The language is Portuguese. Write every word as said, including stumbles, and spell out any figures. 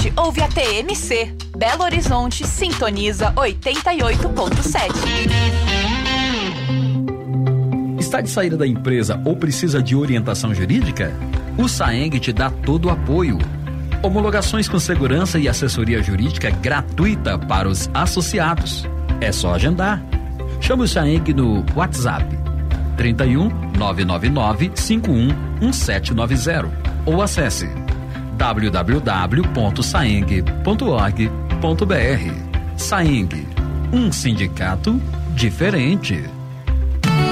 Horizonte ouve a T M C. Belo Horizonte sintoniza oitenta e oito ponto sete. Está de saída da empresa ou precisa de orientação jurídica? O Saeng te dá todo o apoio. Homologações com segurança e assessoria jurídica gratuita para os associados. É só agendar. Chame o Saeng no WhatsApp trinta e um, nove nove nove, cinco um, um sete nove zero ou acesse w w w ponto saeng ponto org ponto b r. Saeng, um sindicato diferente.